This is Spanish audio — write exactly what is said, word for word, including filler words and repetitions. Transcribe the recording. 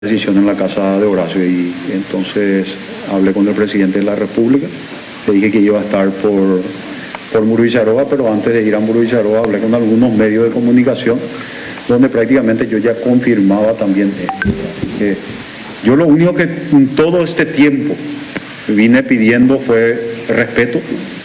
decisión en la casa de Horacio y entonces hablé con el presidente de la República, le dije que iba a estar por, por Muro Villarroa, pero antes de ir a Muro Villarroa hablé con algunos medios de comunicación donde prácticamente yo ya confirmaba también esto. Eh, yo lo único que en todo este tiempo vine pidiendo fue respeto,